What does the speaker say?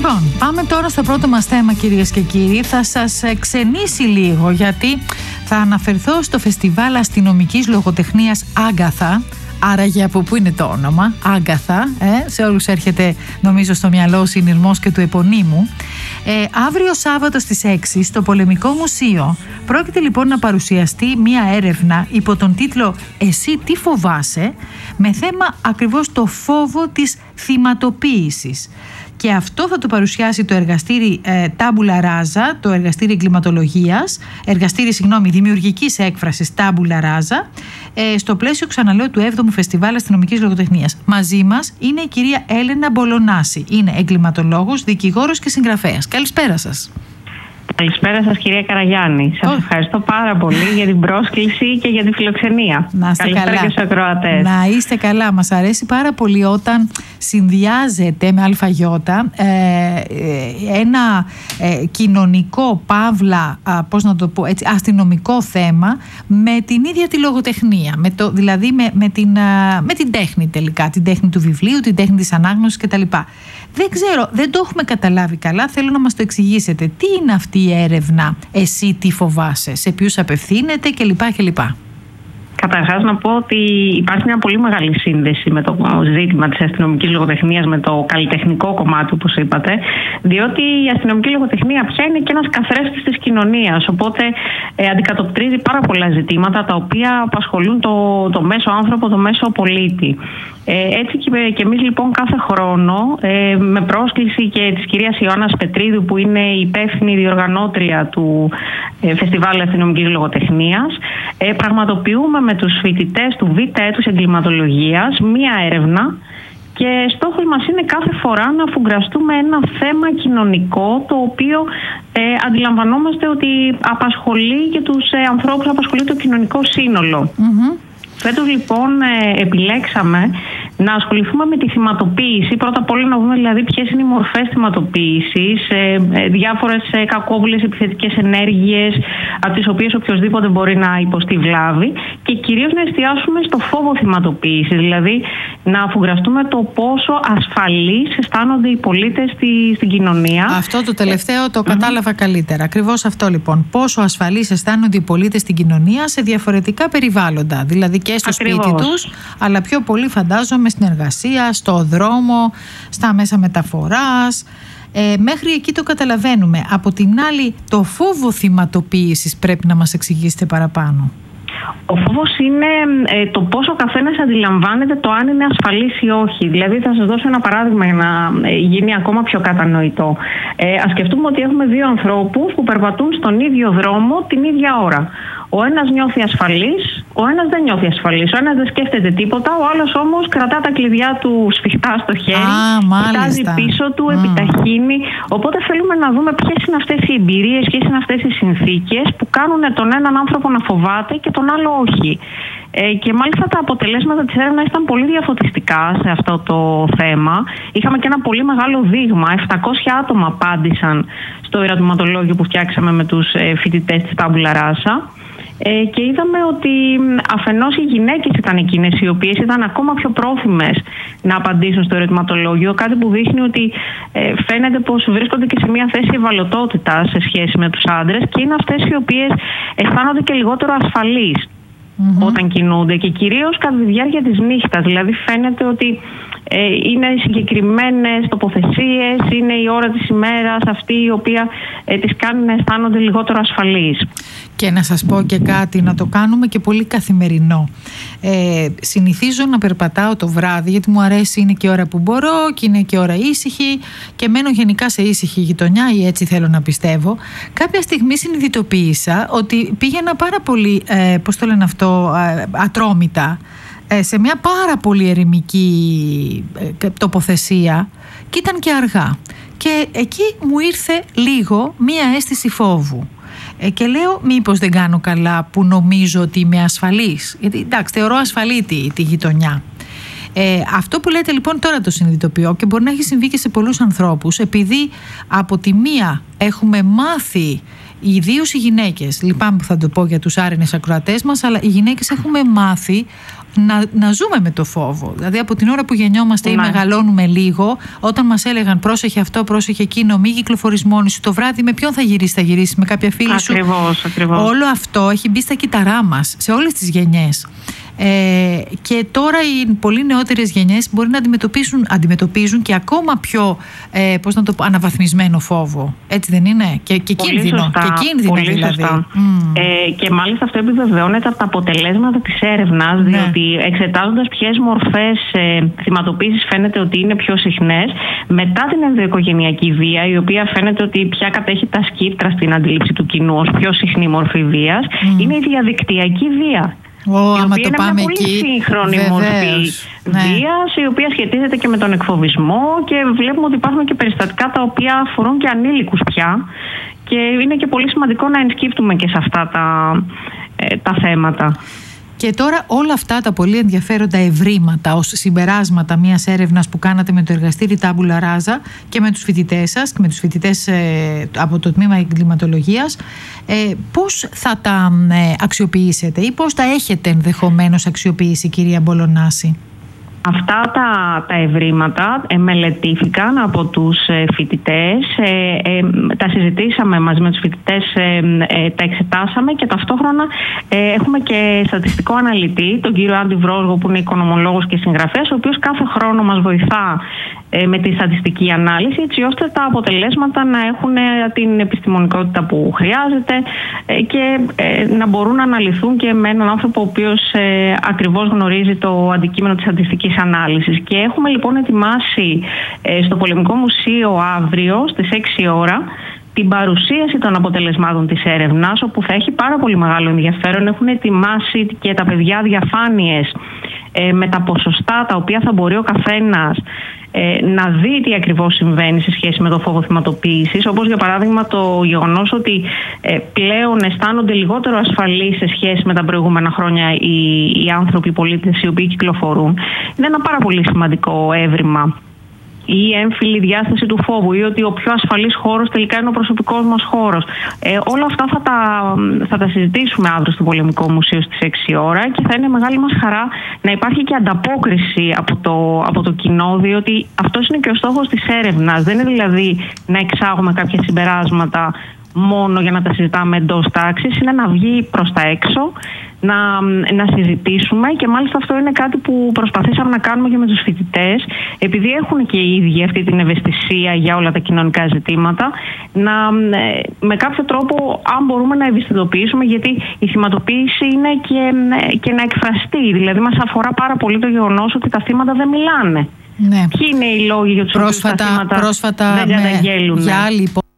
Λοιπόν, πάμε τώρα στο πρώτο μας θέμα, κυρίες και κύριοι. Θα σας ξενήσει λίγο, γιατί θα αναφερθώ στο φεστιβάλ αστυνομικής λογοτεχνίας Άγκαθα. Άραγε από πού είναι το όνομα, Άγκαθα, σε όλους έρχεται νομίζω στο μυαλό ο συνειρμός και του επωνύμου. Αύριο Σάββατο στις 6 στο Πολεμικό Μουσείο πρόκειται λοιπόν να παρουσιαστεί μία έρευνα υπό τον τίτλο «Εσύ τι φοβάσαι?», με θέμα ακριβώς το φόβο της θυματοποίησης. Και αυτό θα το παρουσιάσει το εργαστήρι Τάμπουλα Ράζα, το εργαστήρι εγκληματολογίας, δημιουργικής έκφρασης Τάμπουλα Ράζα, στο πλαίσιο, ξαναλέω, του 7ου Φεστιβάλ Αστυνομικής Λογοτεχνίας. Μαζί μας είναι η κυρία Έλενα Μπολονάση. Είναι εγκληματολόγος, δικηγόρος και συγγραφέας. Καλησπέρα σας. Καλησπέρα σας, κυρία Καραγιάννη. Σας ευχαριστώ πάρα πολύ για την πρόσκληση και για τη φιλοξενία. Να είστε καλησπέρα καλά. Και στους ακροατές. Να είστε καλά. Μας αρέσει πάρα πολύ όταν συνδυάζεται με αλφαγιώτα ένα κοινωνικό, παύλα, πώς να το πω έτσι, αστυνομικό θέμα με την ίδια τη λογοτεχνία. Δηλαδή με την τέχνη τελικά. Την τέχνη του βιβλίου, την τέχνη της ανάγνωσης κτλ. Δεν ξέρω, δεν το έχουμε καταλάβει καλά. Θέλω να μας το εξηγήσετε. Τι είναι αυτή η έρευνα, εσύ τι φοβάσαι, σε ποιους απευθύνεται κλπ. Καταρχάς να πω ότι υπάρχει μια πολύ μεγάλη σύνδεση με το ζήτημα της αστυνομικής λογοτεχνίας, με το καλλιτεχνικό κομμάτι, όπως είπατε, διότι η αστυνομική λογοτεχνία πια είναι και ένας καθρέφτης της κοινωνίας, οπότε αντικατοπτρίζει πάρα πολλά ζητήματα τα οποία απασχολούν το μέσο άνθρωπο, το μέσο πολίτη. Έτσι και εμείς λοιπόν κάθε χρόνο, με πρόσκληση και της κυρίας Ιωάννας Πετρίδου, που είναι η υπεύθυνη διοργανώτρια του Φεστιβάλ Αστυνομικής Λογοτεχνίας, πραγματοποιούμε με τους φοιτητές του Β' έτους εγκληματολογίας μία έρευνα και στόχος μας είναι κάθε φορά να αφουγκραστούμε ένα θέμα κοινωνικό, το οποίο αντιλαμβανόμαστε ότι απασχολεί και τους ανθρώπους, απασχολεί το κοινωνικό σύνολο. Φέτος λοιπόν επιλέξαμε να ασχοληθούμε με τη θυματοποίηση. Πρώτα απ' όλα να δούμε δηλαδή ποιες είναι οι μορφές θυματοποίησης, διάφορες κακόβουλες επιθετικές ενέργειες από τις οποίες οποιοδήποτε μπορεί να υποστεί βλάβη, και κυρίως να εστιάσουμε στο φόβο θυματοποίησης, δηλαδή να αφουγκραστούμε το πόσο ασφαλείς αισθάνονται οι πολίτες στην κοινωνία. Αυτό το τελευταίο το κατάλαβα καλύτερα. Ακριβώς αυτό λοιπόν. Πόσο ασφαλείς αισθάνονται οι πολίτες στην κοινωνία σε διαφορετικά περιβάλλοντα. Δηλαδή και στο σπίτι τους, αλλά πιο πολύ φαντάζομαι στην εργασία, στο δρόμο, στα μέσα μεταφοράς. Μέχρι εκεί το καταλαβαίνουμε. Από την άλλη, το φόβο θυματοποίησης πρέπει να μας εξηγήσετε παραπάνω. Ο φόβος είναι το πόσο ο καθένας αντιλαμβάνεται το αν είναι ασφαλής ή όχι. Δηλαδή θα σας δώσω ένα παράδειγμα για να γίνει ακόμα πιο κατανοητό. Ας σκεφτούμε ότι έχουμε δύο ανθρώπους που περπατούν στον ίδιο δρόμο την ίδια ώρα. Ο ένας νιώθει ασφαλής, ο ένας δεν νιώθει ασφαλής. Ο ένας δεν σκέφτεται τίποτα, ο άλλος όμως κρατά τα κλειδιά του σφιχτά στο χέρι, κοιτάζει πίσω του, επιταχύνει. Οπότε θέλουμε να δούμε ποιες είναι αυτές οι εμπειρίες, ποιες είναι αυτές οι συνθήκες που κάνουν τον έναν άνθρωπο να φοβάται και τον άλλο όχι. Και μάλιστα τα αποτελέσματα της έρευνας ήταν πολύ διαφωτιστικά σε αυτό το θέμα. Είχαμε και ένα πολύ μεγάλο δείγμα. 700 άτομα απάντησαν στο ερωτηματολόγιο που φτιάξαμε με τους φοιτητές της Τάμπουλα Ράζα. Και είδαμε ότι αφενός οι γυναίκες ήταν εκείνες οι οποίες ήταν ακόμα πιο πρόθυμες να απαντήσουν στο ερωτηματολόγιο, κάτι που δείχνει ότι φαίνεται πως βρίσκονται και σε μια θέση ευαλωτότητας σε σχέση με τους άντρες, και είναι αυτές οι οποίες αισθάνονται και λιγότερο ασφαλείς όταν κινούνται, και κυρίως κατά τη διάρκεια της νύχτας. Δηλαδή φαίνεται ότι είναι συγκεκριμένες τοποθεσίες, είναι η ώρα της ημέρας αυτή η οποία τις κάνει να αισθάνονται λιγότερο ασφαλείς. Και να σας πω και κάτι, να το κάνουμε και πολύ καθημερινό. Συνηθίζω να περπατάω το βράδυ, γιατί μου αρέσει, είναι και ώρα που μπορώ και είναι και ώρα ήσυχη, και μένω γενικά σε ήσυχη γειτονιά, ή έτσι θέλω να πιστεύω. Κάποια στιγμή συνειδητοποίησα ότι πήγαινα πάρα πολύ, πώς το λένε αυτό, ατρόμητα, σε μια πάρα πολύ ερημική τοποθεσία, και ήταν και αργά. Και εκεί μου ήρθε λίγο μία αίσθηση φόβου. Και λέω, μήπως δεν κάνω καλά που νομίζω ότι είμαι ασφαλής? Γιατί εντάξει, θεωρώ ασφαλή τη γειτονιά. Αυτό που λέτε λοιπόν τώρα το συνειδητοποιώ και μπορεί να έχει συμβεί και σε πολλούς ανθρώπους, επειδή από τη μία έχουμε μάθει, ιδίως οι γυναίκες, λυπάμαι που θα το πω για τους άρενες ακροατές μας, αλλά οι γυναίκες έχουμε μάθει να ζούμε με το φόβο. Δηλαδή από την ώρα που γεννιόμαστε ή μεγαλώνουμε λίγο, όταν μας έλεγαν πρόσεχε αυτό, πρόσεχε εκείνο, μη κυκλοφορείς μόνη σου, το βράδυ με ποιον θα γυρίσεις με κάποια φίλη σου. Ακριβώς. Όλο αυτό έχει μπει στα κύτταρά μας σε όλες τις γενιές. Και τώρα οι πολύ νεότερες γενιές μπορεί να αντιμετωπίζουν και ακόμα πιο αναβαθμισμένο φόβο. Έτσι δεν είναι? Και κίνδυνο. Σωστά, και κίνδυνο πολύ δηλαδή. Και μάλιστα αυτό επιβεβαιώνεται από τα αποτελέσματα της έρευνας, διότι εξετάζοντας ποιες μορφές θυματοποίησης φαίνεται ότι είναι πιο συχνές, μετά την ενδοοικογενειακή βία, η οποία φαίνεται ότι πια κατέχει τα σκύπτρα στην αντίληψη του κοινού ως πιο συχνή μορφή βίας, είναι η διαδικτυακή βία. Η οποία είναι μια πολύ σύγχρονη μορφή βίας, η οποία σχετίζεται και με τον εκφοβισμό, και βλέπουμε ότι υπάρχουν και περιστατικά τα οποία αφορούν και ανήλικους πια, και είναι και πολύ σημαντικό να ενσκύπτουμε και σε αυτά τα θέματα. Και τώρα όλα αυτά τα πολύ ενδιαφέροντα ευρήματα ως συμπεράσματα μιας έρευνας που κάνατε με το εργαστήρι Τάμπουλα Ράζα και με τους φοιτητές σας και με τους φοιτητές από το τμήμα εγκληματολογίας, πώς θα τα αξιοποιήσετε ή πώς τα έχετε ενδεχομένως αξιοποιήσει, κυρία Μπολονάση? Αυτά τα ευρήματα μελετήθηκαν από τους φοιτητές, τα συζητήσαμε μαζί με τους φοιτητές, τα εξετάσαμε, και ταυτόχρονα έχουμε και στατιστικό αναλυτή, τον κύριο Άντι Βρόσγο, που είναι οικονομολόγος και συγγραφέας, ο οποίος κάθε χρόνο μας βοηθά με τη στατιστική ανάλυση, έτσι ώστε τα αποτελέσματα να έχουν την επιστημονικότητα που χρειάζεται και να μπορούν να αναλυθούν και με έναν άνθρωπο ο οποίος ακριβώς γνωρίζει το αντικείμενο της στατιστικής ανάλυσης. Και έχουμε λοιπόν ετοιμάσει στο Πολεμικό Μουσείο αύριο στις 6 ώρα την παρουσίαση των αποτελεσμάτων της έρευνας, όπου θα έχει πάρα πολύ μεγάλο ενδιαφέρον. Έχουν ετοιμάσει και τα παιδιά διαφάνειες με τα ποσοστά τα οποία θα μπορεί ο καθένας να δει τι ακριβώς συμβαίνει σε σχέση με το φόβο θυματοποίησης, όπως για παράδειγμα το γεγονός ότι πλέον αισθάνονται λιγότερο ασφαλείς σε σχέση με τα προηγούμενα χρόνια οι άνθρωποι, οι πολίτες οι οποίοι κυκλοφορούν. Είναι ένα πάρα πολύ σημαντικό έβριμα. Η έμφυλη διάσταση του φόβου, ή ότι ο πιο ασφαλής χώρος τελικά είναι ο προσωπικός μας χώρος. Όλα αυτά θα τα συζητήσουμε αύριο στο Πολεμικό Μουσείο στις 6 ώρα, και θα είναι μεγάλη μας χαρά να υπάρχει και ανταπόκριση από το κοινό, διότι αυτός είναι και ο στόχος της έρευνας. Δεν είναι δηλαδή να εξάγουμε κάποια συμπεράσματα μόνο για να τα συζητάμε εντός τάξης, είναι να βγει προς τα έξω, να συζητήσουμε, και μάλιστα αυτό είναι κάτι που προσπαθήσαμε να κάνουμε και με τους φοιτητές, επειδή έχουν και οι ίδιοι αυτή την ευαισθησία για όλα τα κοινωνικά ζητήματα, με κάποιο τρόπο, αν μπορούμε να ευαισθητοποιήσουμε, γιατί η θυματοποίηση είναι και να εκφραστεί. Δηλαδή μας αφορά πάρα πολύ το γεγονός ότι τα θύματα δεν μιλάνε. Ποιοι είναι οι λόγοι για τους οποίους τα θύματα δεν καταγγέλουν? Για άλλη